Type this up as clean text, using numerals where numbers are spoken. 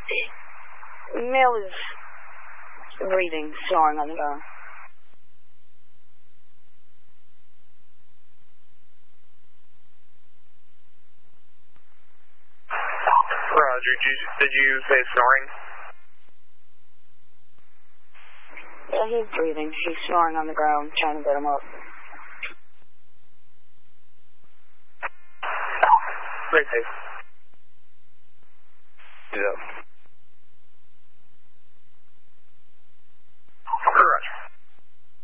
Male is breathing, snoring on the ground. Roger, did you say snoring? Yeah, he's breathing. He's snoring on the ground, trying to get him up. Great, Dave. Yeah.